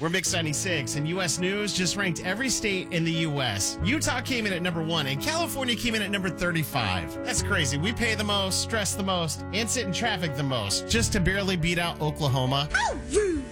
We're Mix 96, and U.S. News just ranked every state in the U.S. Utah came in at number 1, and California came in at number 35. That's crazy. We pay the most, stress the most, and sit in traffic the most, just to barely beat out Oklahoma. How rude!